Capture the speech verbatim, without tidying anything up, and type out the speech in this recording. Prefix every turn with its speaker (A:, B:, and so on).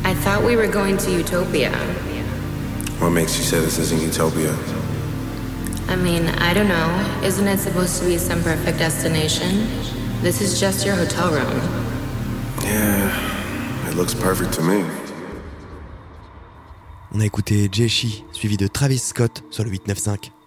A: I thought we were going to Utopia.
B: What makes you say this isn't Utopia?
A: I mean, I don't know. Isn't it supposed to be some perfect destination? This is just your hotel room.
B: Yeah, it looks perfect to me.
C: On a écouté Jay Shi, suivi de Travis Scott sur le huit neuf cinq.